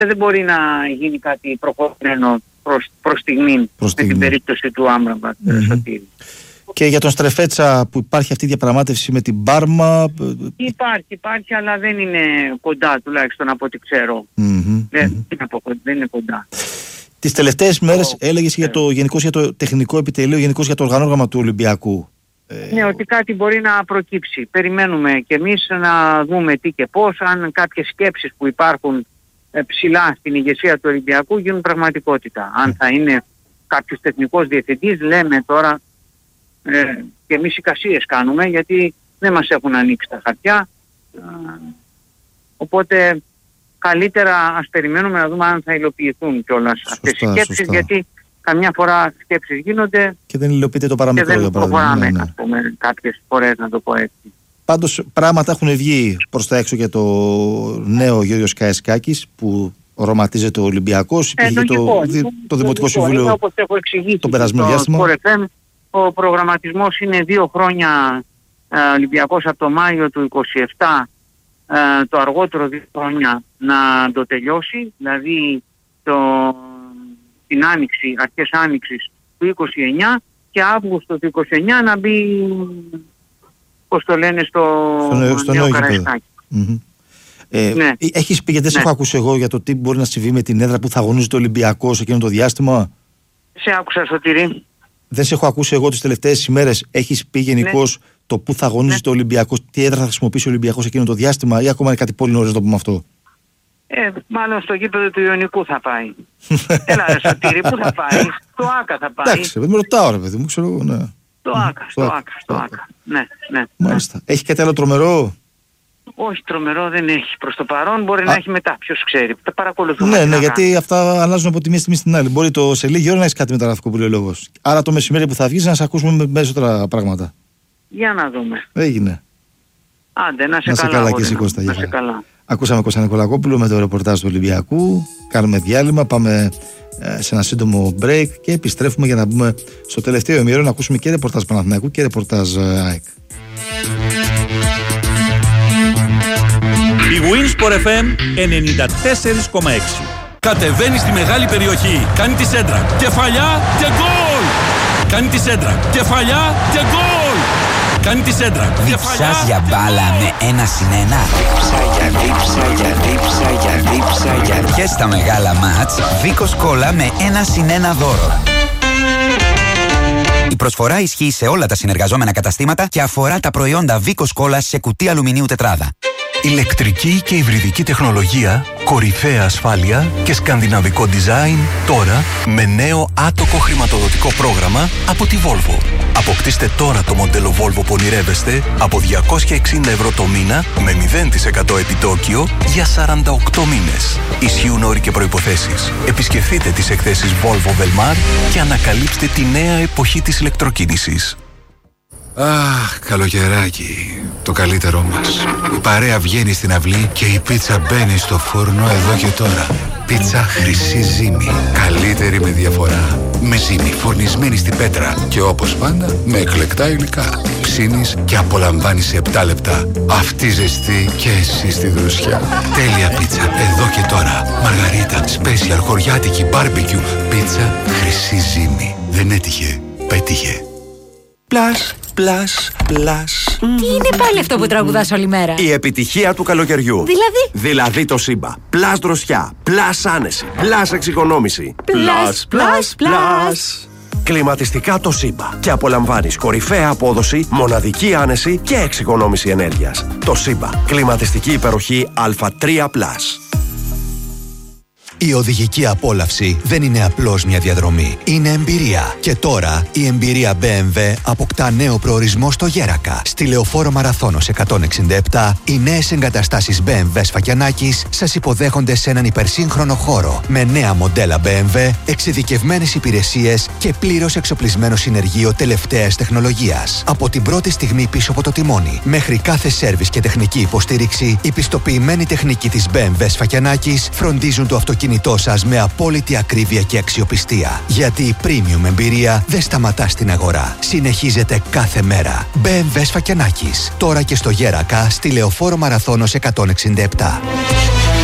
δεν μπορεί να γίνει κάτι προχωρημένο προς στιγμή με την περίπτωση του Άμραμπατ. Σωτήρη. Και για τον Στρεφέτσα που υπάρχει αυτή η διαπραγμάτευση με την Πάρμα? Υπάρχει, αλλά δεν είναι κοντά, τουλάχιστον από ό,τι ξέρω. Δεν είναι κοντά. Τις τελευταίες μέρες έλεγες γενικώς για το τεχνικό επιτελείο, γενικώς για το οργανόγραμμα του Ολυμπιακού. Ναι, ότι κάτι μπορεί να προκύψει. Περιμένουμε κι εμείς να δούμε τι και πώς, αν κάποιες σκέψεις που υπάρχουν ψηλά στην ηγεσία του Ολυμπιακού γίνουν πραγματικότητα. Αν θα είναι κάποιος τεχνικός διευθυντής, λέμε τώρα, και εμείς εικασίες κάνουμε, γιατί δεν μας έχουν ανοίξει τα χαρτιά. Οπότε καλύτερα ας περιμένουμε να δούμε αν θα υλοποιηθούν κιόλας αυτές οι σκέψεις, γιατί καμιά φορά σκέψεις γίνονται και δεν υλοποιείται το παραμικρό, και δεν προχωράμε, ας πούμε, κάποιες φορές, να το πω έτσι. Πάντως πράγματα έχουν βγει προς τα έξω για το νέο Γιώργος Καεσκάκης που οραματίζεται ο Ολυμπιακός. Υπήρχε το Δημοτικό Συμβούλιο το περασμένο διάστημα. Ο προγραμματισμός είναι 2 χρόνια Ολυμπιακός από το Μάιο του 27, το αργότερο 2 χρόνια να το τελειώσει, δηλαδή την άνοιξη, αρχές άνοιξης του 29 και Αύγουστο του 29 να μπει, πώς το λένε, στο νέο Καραϊσκάκι. Ναι. Έχεις πει, γιατί δεν σε έχω ακούσει εγώ, για το τι μπορεί να συμβεί με την έδρα που θα αγωνίζεται ο Ολυμπιακός εκείνο το διάστημα? Σε άκουσα, Σωτήρη. Δεν σε έχω ακούσει εγώ τις τελευταίες ημέρες. Έχεις πει γενικώς το που θα αγωνίζεται ο Ολυμπιακός, τι έδρα θα χρησιμοποιήσει ο Ολυμπιακός εκείνο το διάστημα, ή ακόμα είναι κάτι πολύ νωρίς να το πούμε αυτό? Μάλλον στο γήπεδο του Ιωνικού θα πάει. Έλα ρε Σωτήρη, πού θα πάει? Στο ΆΚΑ θα πάει. Εντάξει, με ρωτάω ρε παιδί μου, ξέρω, ναι. Στο ΆΚΑ. Ναι. Μάλιστα. Έχει κάτι άλλο τρομερό? Όχι, τρομερό δεν έχει προς το παρόν. Μπορεί να έχει μετά, ποιος ξέρει. Τα παρακολουθούμε. Ναι, γιατί αυτά αλλάζουν από τη μία στιγμή στην άλλη. Μπορεί σε λίγη ώρα να έχει κάτι μεταγραφικό που λέει ο λόγος. Άρα το μεσημέρι που θα βγεις να σε ακούσουμε με περισσότερα πράγματα. Για να δούμε. Έγινε. Άντε, να σε καλά και εσύ, Κώστα. Να σε καλά. Ακούσαμε Κώστα Νικολακόπουλο με το ρεπορτάζ του Ολυμπιακού. Κάνουμε διάλειμμα, πάμε σε ένα σύντομο break και επιστρέφουμε για να μπούμε στο τελευταίο ημίωρο να ακούσουμε και ρεπορτάζ Παναθηναϊκού και ρεπορτάζ ΑΕΚ. Η Winsport FM 94,6. Κατεβαίνει στη μεγάλη περιοχή. Κάνει τη σέντρα. Κεφαλιά και γκολ! Κάνει τη σέντρα. Κεφαλιά και γκολ! Κάνει τη σέντρα. Διψάς για μπάλα με 1-1. Και στα μεγάλα μάτς, Βίκος Κόλλα με 1-1 δώρο. Η προσφορά ισχύει σε όλα τα συνεργαζόμενα καταστήματα και αφορά τα προϊόντα Βίκος Κόλλα σε κουτί αλουμινίου τετράδα. Ηλεκτρική και υβριδική τεχνολογία, κορυφαία ασφάλεια και σκανδιναβικό design τώρα με νέο άτοκο χρηματοδοτικό πρόγραμμα από τη Volvo. Αποκτήστε τώρα το μοντέλο Volvo που ονειρεύεστε από 260 ευρώ το μήνα με 0% επιτόκιο για 48 μήνες. Ισχύουν όροι και προϋποθέσεις. Επισκεφτείτε τις εκθέσεις Volvo Velmar και ανακαλύψτε τη νέα εποχή της ηλεκτροκίνησης. Αχ, καλοκαιράκι, το καλύτερό μας. Η παρέα βγαίνει στην αυλή και η πίτσα μπαίνει στο φούρνο εδώ και τώρα. Πίτσα Χρυσή Ζύμη. Καλύτερη με διαφορά. Με ζύμη φορνισμένη στην πέτρα. Και όπως πάντα, με εκλεκτά υλικά. Ψήνεις και απολαμβάνεις σε 7 λεπτά. Αυτή ζεστή και εσύ στη δροσιά. Τέλεια πίτσα εδώ και τώρα. Μαργαρίτα, σπέσιαλ, χωριάτικη, μπάρμπεκιου. Πίτσα Χρυσή Ζύμη. Δεν έτυχε, πέτυχε. Πλάς, πλάς, πλάς. Τι είναι πάλι αυτό που τραγουδάς όλη μέρα? Η επιτυχία του καλοκαιριού. Δηλαδή το Σύμπα. Πλάς δροσιά, πλάς άνεση, πλάς εξοικονόμηση. Πλάς, πλάς, πλάς. Κλιματιστικά το Σύμπα. Και απολαμβάνεις κορυφαία απόδοση, μοναδική άνεση και εξοικονόμηση ενέργειας. Το Σύμπα. Κλιματιστική υπεροχή Α3+. Η οδηγική απόλαυση δεν είναι απλώς μια διαδρομή. Είναι εμπειρία. Και τώρα η εμπειρία BMW αποκτά νέο προορισμό στο Γέρακα. Στη Λεωφόρο Μαραθώνος 167, οι νέες εγκαταστάσεις BMW Σφακιανάκης σας υποδέχονται σε έναν υπερσύγχρονο χώρο με νέα μοντέλα BMW, εξειδικευμένες υπηρεσίες και πλήρως εξοπλισμένο συνεργείο τελευταίας τεχνολογίας. Από την πρώτη στιγμή πίσω από το τιμόνι μέχρι κάθε σέρβις και τεχνική υποστήριξη, η πιστοποιημένη τεχνική της BMW Σφακιανάκης φροντίζουν το αυτοκίνητό σας με απόλυτη ακρίβεια και αξιοπιστία. Γιατί η premium εμπειρία δεν σταματά στην αγορά. Συνεχίζεται κάθε μέρα. BMW Σφακιανάκης. Τώρα και στο Γέρακα, στη Λεωφόρο Μαραθώνος 167.